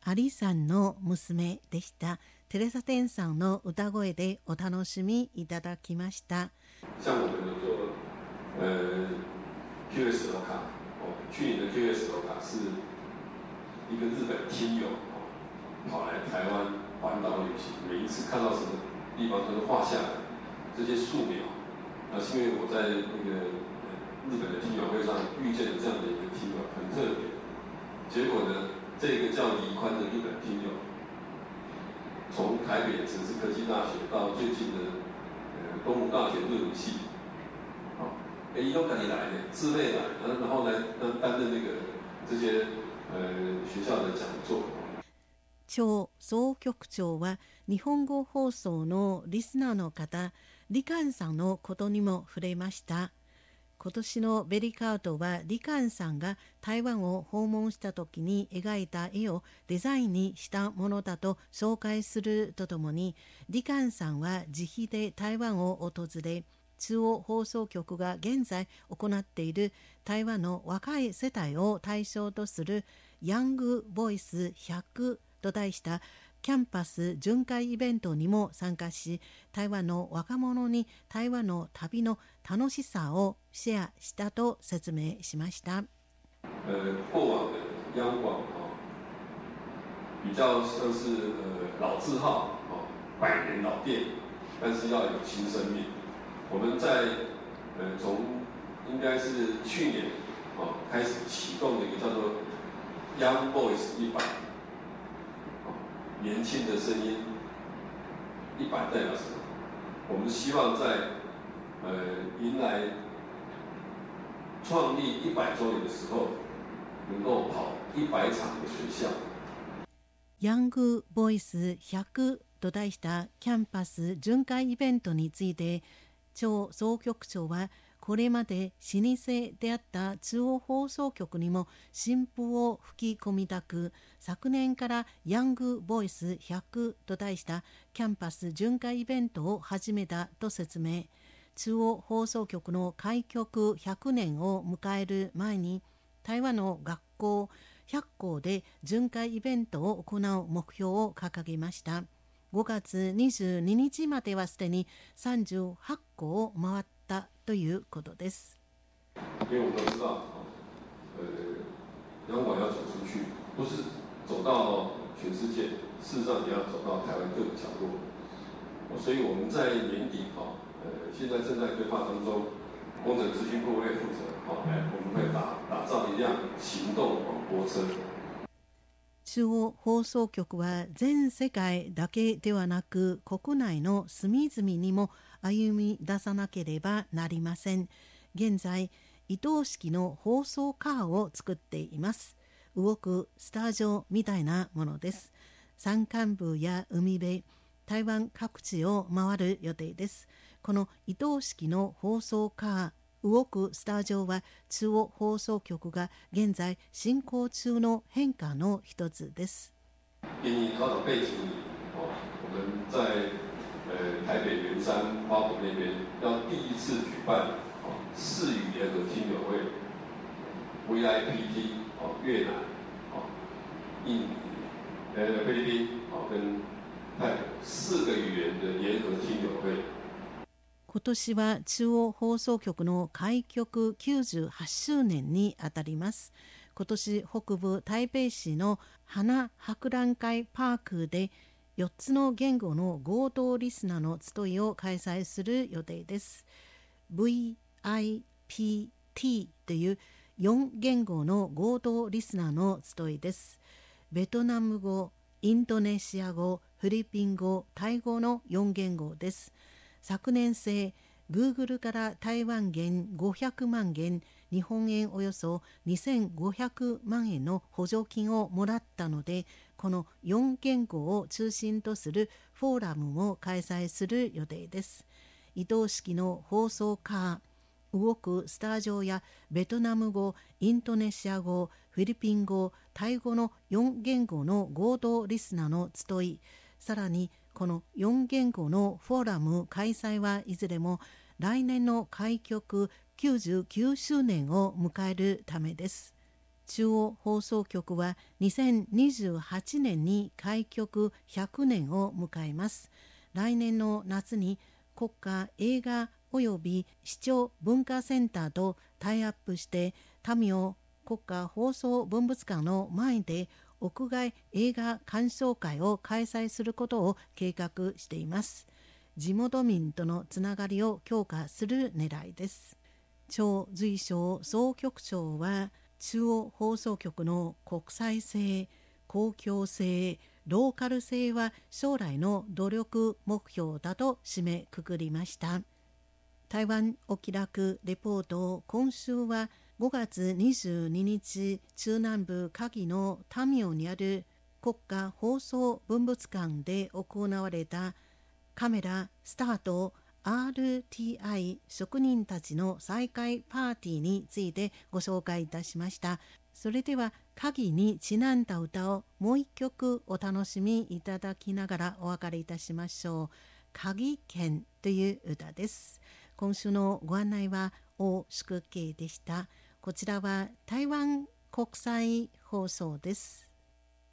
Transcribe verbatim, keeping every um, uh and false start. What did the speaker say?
ハリさんの娘でした。テレサテンさんの歌声でお楽しみいただきました。 像我们有做呃 Q S 楼卡，哦，去年的 Q S 楼卡是一个日本听友哦跑来台湾环岛旅行，每一次看到什么地方都是画下来这些素描。那是因为我在那个日本的听友会上遇见了这样的一个听友，很特别。结果呢，这个叫李宽的日本听友，从台北城市科技大学到最近的呃东吴大学日文系，好，哎，一都赶紧来的，自费来，然后来担任那个这些呃学校的讲座。 張総局長は日本語放送のリスナーの方、リカンさんのことにも触れました。今年のベリカートはリカンさんが台湾を訪問した時に描いた絵をデザインにしたものだと紹介するとともに、リカンさんは自費で台湾を訪れ、中央放送局が現在行っている台湾の若い世代を対象とするヤングボイスひゃくと題したキャンパス巡回イベントにも参加し、台湾の若者に台湾の旅の楽しさをシェアしたと説明しました。 呃，过往的央广哦，比较像是呃老字号哦，百年老店，但是要有新生命。我们在呃从应该是去年哦开始启动的一个叫做 Young Voice 一百。年轻的声音，一百代表什么？我们希望在呃迎来创立一百周年的时候，能够跑一百场的学校。 ヤングボイスひゃくと題したキャンパス巡回イベントについて、張総局長はこれまで老舗であった中央放送局にも新風を吹き込みたく、昨年からヤングボイスひゃくと題したキャンパス巡回イベントを始めたと説明。中央放送局の開局ひゃくねんを迎える前に、台湾の学校ひゃっこうで巡回イベントを行う目標を掲げました。ごがつにじゅうににちまではすでにさんじゅうはっこを回ったということです。 因为我们都知道，呃，央广要走出去，不是走到全世界，事实上你要走到台湾各个角落。所以我们在年底哈，呃，现在正在规划当中，工程资讯部会负责，好，来我们会打打造一辆行动广播车。 中央放送局は全世界だけではなく、国内の隅々にも歩み出さなければなりません。現在、移動式の放送カーを作っています。動くスタジオみたいなものです。山間部や海辺、台湾各地を回る予定です。この移動式の放送カー、動くスタジオは中央放送局が現在進行中の変化の一つです。 因应考场背景里，哦，我们在呃台北圆山花博那边要第一次举办哦四语联合听友会 ，V I P T 哦越南哦印尼呃菲律宾哦跟泰国四个语言的联合听友会。 今年は中央放送局の開局きゅうじゅうはちしゅうねんにあたります。今年北部台北市の花博覧会パークでよっつの言語の合同リスナーの集いを開催する予定です。ブイアイピーティー というよん言語の合同リスナーの集いです。ベトナム語、インドネシア語、フィリピン語、タイ語のよん言語です。昨年末、Google から台湾元ごひゃくまんげん、日本円およそにせんごひゃくまんえんの補助金をもらったので、このよん言語を中心とするフォーラムも開催する予定です。移動式の放送カー、動くスタジオやベトナム語、インドネシア語、フィリピン語、タイ語のよん言語の合同リスナーの集い、さらにこのよん言語のフォーラム開催はいずれも来年の開局きゅうじゅうきゅうしゅうねんを迎えるためです。 中央放送局はにせんにじゅうはちねんに開局ひゃくねんを迎えます。来年の夏に国家映画及び視聴文化センターとタイアップしてタミオ国家放送文物館の前で屋外映画鑑賞会を開催することを計画しています。地元民とのつながりを強化する狙いです。張瑞祥総局長は中央放送局の国際性、公共性、ローカル性は将来の努力目標だと締めくくりました。台湾お気楽レポート、今週はごがつにじゅうににち、中南部嘉義のタミオにある国家放送文物館で行われたカメラスタート アールティーアイ 職人たちの再開パーティーについてご紹介いたしました。それでは嘉義にちなんだ歌をもう一曲お楽しみいただきながらお別れいたしましょう。嘉義県という歌です。今週のご案内は王淑慶でした。こちらは台湾国際放送です。